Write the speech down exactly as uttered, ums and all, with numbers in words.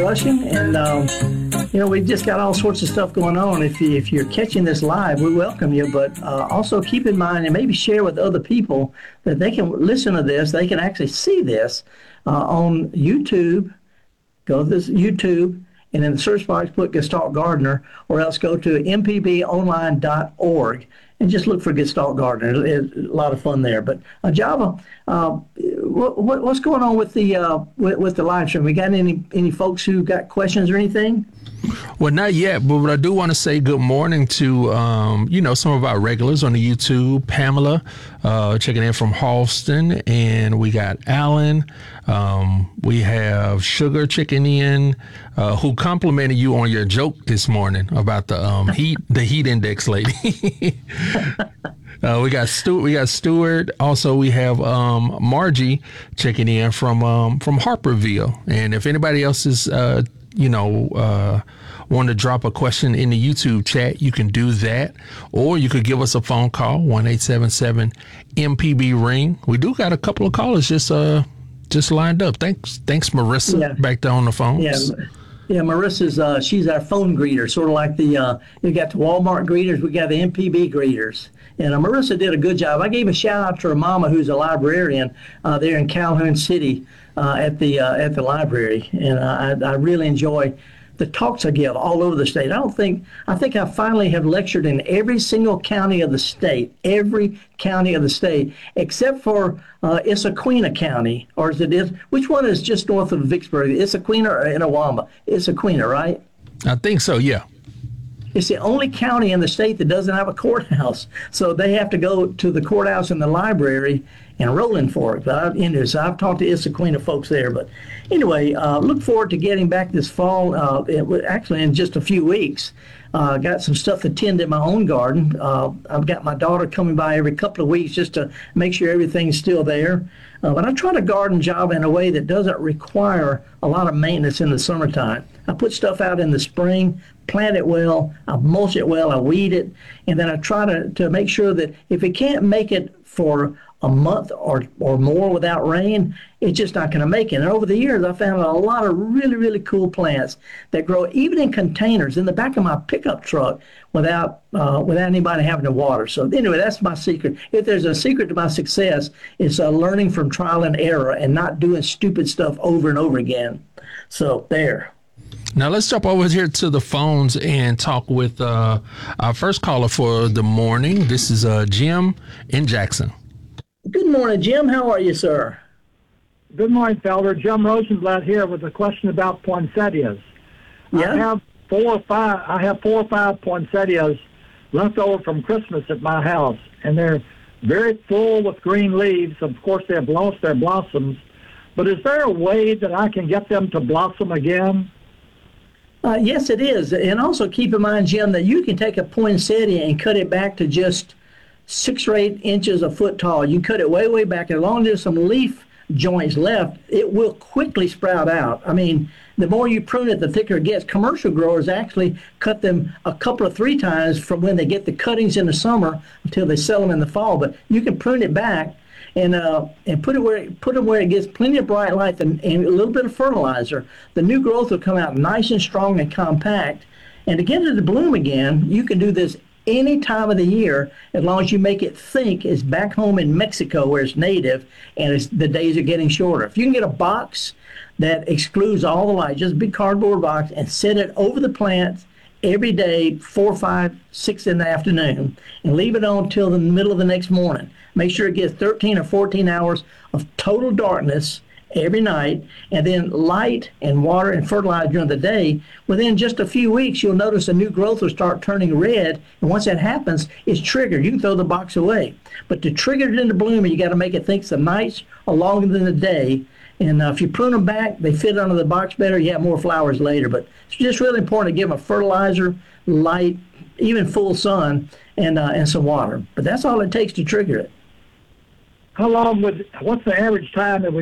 Rushing, and um, you know, we've just got all sorts of stuff going on. If you, if you're catching this live, we welcome you, but uh, also keep in mind and maybe share with other people that they can listen to this. They can actually see this uh, on YouTube. Go to this YouTube, and in the search box put Gestalt Gardener, or else go to m p b online dot org and just look for Gestalt Gardener. It's a lot of fun there. But uh, Java, uh, what, what, what's going on with the uh, with, with the live stream? We got any any folks who got questions or anything? Well, not yet, but I do want to say good morning to, um, you know, some of our regulars on the YouTube. Pamela, uh, checking in from Halston, and we got Alan. Um, we have Sugar checking in, uh, who complimented you on your joke this morning about the um, heat, the heat index lady. Uh, we got Stuart. We got Stuart. Also, we have um, Margie checking in from um, from Harperville. And if anybody else is, uh, you know, uh, want to drop a question in the YouTube chat, you can do that, or you could give us a phone call one eight seven seven M P B ring. We do got a couple of callers just uh just lined up. Thanks, thanks, Marissa, yeah. back there on the phone. Yeah. Yeah, Marissa's, uh, she's our phone greeter, sort of like the, uh, we got the Walmart greeters, we got the M P B greeters. And uh, Marissa did a good job. I gave a shout out to her mama, who's a librarian uh, there in Calhoun City uh, at the uh, at the library. And uh, I, I really enjoy the talks I give all over the state. I don't think, I think I finally have lectured in every single county of the state, every county of the state, except for uh, Issaquena County, or is it, is, which one is just north of Vicksburg? Issaquena or Inawamba? Issaquena, right? I think so, yeah. It's the only county in the state that doesn't have a courthouse. So they have to go to the courthouse and the library and Rolling Fork. But I've, you know, so I've talked to Issaquena folks there. But anyway, uh, look forward to getting back this fall, uh, it, actually in just a few weeks. Uh, got some stuff to tend in my own garden. Uh, I've got my daughter coming by every couple of weeks just to make sure everything's still there. Uh, but I try to garden job in a way that doesn't require a lot of maintenance in the summertime. I put stuff out in the spring, plant it well, I mulch it well, I weed it, and then I try to, to make sure that if it can't make it for a month or, or more without rain, it's just not going to make it. And over the years, I found a lot of really, really cool plants that grow even in containers in the back of my pickup truck without uh, without anybody having to water. So anyway, that's my secret. If there's a secret to my success, it's uh, learning from trial and error and not doing stupid stuff over and over again. So there. Now let's jump over here to the phones and talk with uh, our first caller for the morning. This is uh, Jim in Jackson. Good morning, Jim. How are you, sir? Good morning, Felder. Jim Rosenblatt here with a question about poinsettias. Yeah? I have four or five. I have four or five poinsettias left over from Christmas at my house, and they're very full with green leaves. Of course, they have lost their blossoms. But is there a way that I can get them to blossom again? Uh, yes, it is. And also keep in mind, Jim, that you can take a poinsettia and cut it back to just six or eight inches a foot tall. You cut it way, way back. As long as there's some leaf joints left, it will quickly sprout out. I mean, the more you prune it, the thicker it gets. Commercial growers actually cut them a couple of three times from when they get the cuttings in the summer until they sell them in the fall. But you can prune it back and uh, and put it where it, put it where it gets plenty of bright light and, and a little bit of fertilizer. The new growth will come out nice and strong and compact. And to get it to bloom again, you can do this any time of the year as long as you make it think it's back home in Mexico where it's native and it's, the days are getting shorter. If you can get a box that excludes all the light, just a big cardboard box, and set it over the plants every day, four, five, six in the afternoon, and leave it on till the middle of the next morning. Make sure it gets thirteen or fourteen hours of total darkness every night, and then light and water and fertilizer during the day. Within just a few weeks, you'll notice the new growth will start turning red, and once that happens, it's triggered. You can throw the box away. But to trigger it into blooming, you got to make it think the nights are longer than the day. And uh, if you prune them back, they fit under the box better. You have more flowers later. But it's just really important to give them a fertilizer, light, even full sun, and uh, and some water. But that's all it takes to trigger it. How long would, what's the average time it would